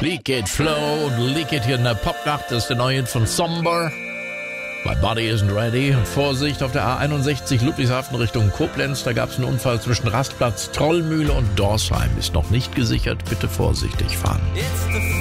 Leak It Flow und Leak It hier in der Popnacht. Das ist der neue Hit von Somber. My Body Isn't Ready. Und Vorsicht auf der A61 Ludwigshafen Richtung Koblenz. Da gab es einen Unfall zwischen Rastplatz Trollmühle und Dorsheim. Ist noch nicht gesichert. Bitte vorsichtig fahren.